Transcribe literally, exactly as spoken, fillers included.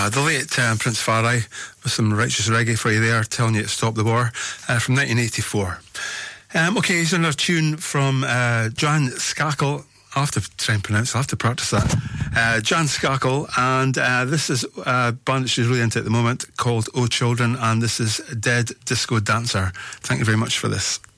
Ah, the late um, Prince Farai with some righteous reggae for you there, telling you to stop the war, uh, from nineteen eighty-four. Um, okay, here's another tune from uh, Jan Skakel. I'll have to try and pronounce it, I'll have to practice that. Uh, Jan Skakel, and uh, this is a band that she's really into at the moment called Oh Children, and this is Dead Disco Dancer. Thank you very much for this.